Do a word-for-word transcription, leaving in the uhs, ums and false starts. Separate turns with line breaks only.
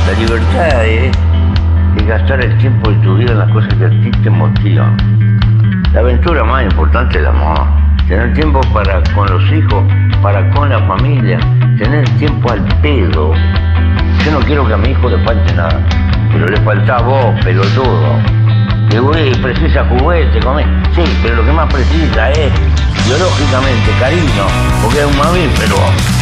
La libertad es, es gastar el tiempo de tu vida en las cosas que a ti te motivan. La aventura más importante es la amor. Tener tiempo para con los hijos, para con la familia, tener tiempo al pedo. Yo no quiero que a mi hijo le falte nada, pero le falta a vos, pelotudo. Que güey, precisa juguete, comer. Sí, pero lo que más precisa es, biológicamente, cariño, porque es un mamífero.